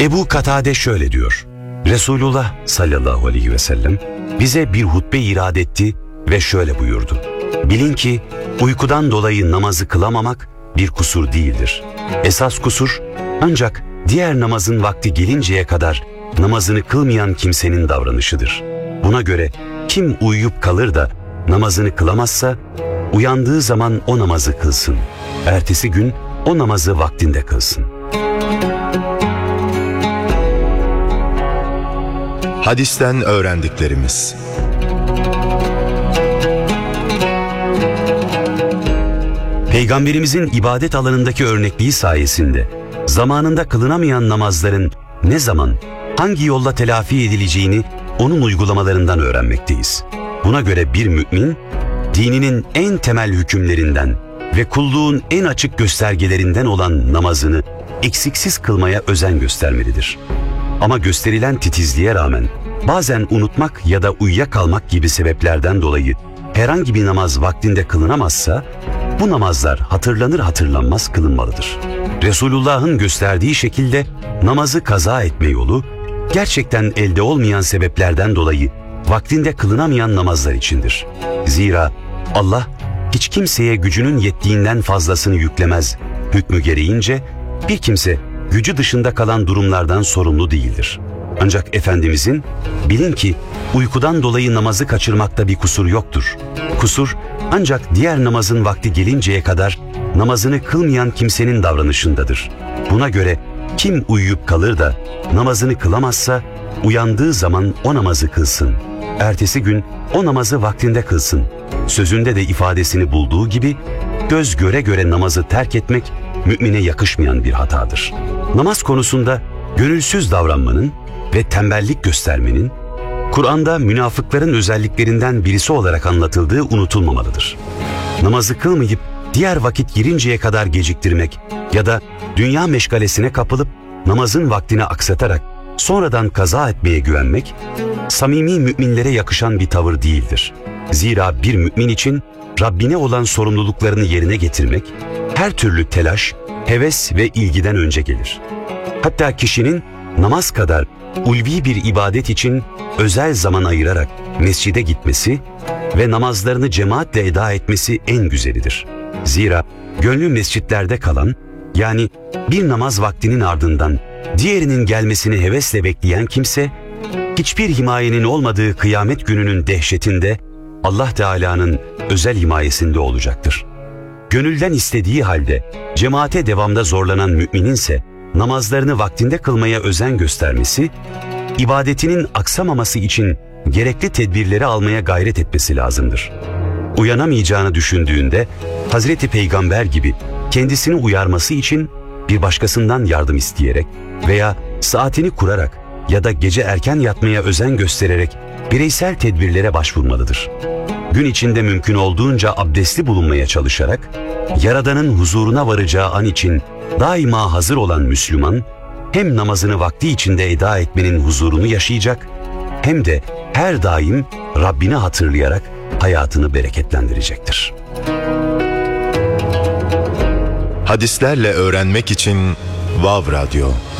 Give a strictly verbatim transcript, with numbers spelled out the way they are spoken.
Ebu Katade şöyle diyor: Resulullah sallallahu aleyhi ve sellem bize bir hutbe irad etti ve şöyle buyurdu: Bilin ki uykudan dolayı namazı kılamamak bir kusur değildir. Esas kusur ancak diğer namazın vakti gelinceye kadar namazını kılmayan kimsenin davranışıdır. Buna göre kim uyuyup kalır da namazını kılamazsa uyandığı zaman o namazı kılsın. Ertesi gün o namazı vaktinde kılsın. Hadisten öğrendiklerimiz. Peygamberimizin ibadet alanındaki örnekliği sayesinde zamanında kılınamayan namazların ne zaman, hangi yolla telafi edileceğini onun uygulamalarından öğrenmekteyiz. Buna göre bir mümin, dininin en temel hükümlerinden ve kulluğun en açık göstergelerinden olan namazını eksiksiz kılmaya özen göstermelidir. Ama gösterilen titizliğe rağmen bazen unutmak ya da uyuyakalmak gibi sebeplerden dolayı herhangi bir namaz vaktinde kılınamazsa, bu namazlar hatırlanır hatırlanmaz kılınmalıdır. Resulullah'ın gösterdiği şekilde namazı kaza etme yolu, gerçekten elde olmayan sebeplerden dolayı vaktinde kılınamayan namazlar içindir. Zira Allah hiç kimseye gücünün yettiğinden fazlasını yüklemez hükmü gereğince bir kimse gücü dışında kalan durumlardan sorumlu değildir. Ancak Efendimizin bilin ki uykudan dolayı namazı kaçırmakta bir kusur yoktur. Kusur ancak diğer namazın vakti gelinceye kadar namazını kılmayan kimsenin davranışındadır. Buna göre kim uyuyup kalır da namazını kılamazsa uyandığı zaman o namazı kılsın. Ertesi gün o namazı vaktinde kılsın. Sözünde de ifadesini bulduğu gibi göz göre göre namazı terk etmek mümine yakışmayan bir hatadır. Namaz konusunda gönülsüz davranmanın ve tembellik göstermenin Kur'an'da münafıkların özelliklerinden birisi olarak anlatıldığı unutulmamalıdır. Namazı kılmayıp diğer vakit girinceye kadar geciktirmek ya da dünya meşgalesine kapılıp namazın vaktini aksatarak sonradan kaza etmeye güvenmek, samimi müminlere yakışan bir tavır değildir. Zira bir mümin için Rabbine olan sorumluluklarını yerine getirmek, her türlü telaş, heves ve ilgiden önce gelir. Hatta kişinin namaz kadar ulvi bir ibadet için özel zaman ayırarak mescide gitmesi ve namazlarını cemaatle eda etmesi en güzelidir. Zira gönlü mescitlerde kalan, yani bir namaz vaktinin ardından diğerinin gelmesini hevesle bekleyen kimse, hiçbir himayenin olmadığı kıyamet gününün dehşetinde Allah Teala'nın özel himayesinde olacaktır. Gönülden istediği halde cemaate devamda zorlanan mümininse namazlarını vaktinde kılmaya özen göstermesi, ibadetinin aksamaması için gerekli tedbirleri almaya gayret etmesi lazımdır. Uyanamayacağını düşündüğünde Hazreti Peygamber gibi kendisini uyarması için bir başkasından yardım isteyerek veya saatini kurarak ya da gece erken yatmaya özen göstererek bireysel tedbirlere başvurmalıdır. Gün içinde mümkün olduğunca abdestli bulunmaya çalışarak Yaradan'ın huzuruna varacağı an için daima hazır olan Müslüman, hem namazını vakti içinde eda etmenin huzurunu yaşayacak, hem de her daim Rabbini hatırlayarak hayatını bereketlendirecektir. Hadislerle öğrenmek için Vav Radyo.